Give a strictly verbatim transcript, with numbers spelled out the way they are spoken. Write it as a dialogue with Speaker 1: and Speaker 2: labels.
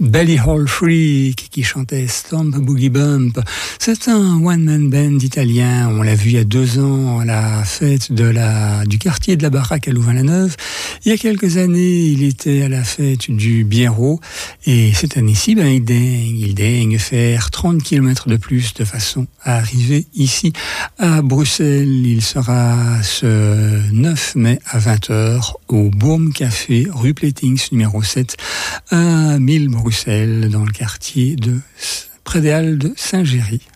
Speaker 1: Belly Hall Freak qui chantait Stomp Boogie Bump. C'est un one-man band italien. On l'a vu il y a deux ans à la fête de la, du quartier de la Baraque à Louvain-la-Neuve. Il y a quelques années, il était à la fête du Biérot. Et cette année-ci, ben, il daigne, il daigne faire trente kilomètres de plus de façon à arriver ici à Bruxelles. Il sera ce neuf mai à vingt heures au Bourme Café, rue Plétings, numéro sept, à mille Bruxelles, dans le quartier de près des Halles de Saint-Géry.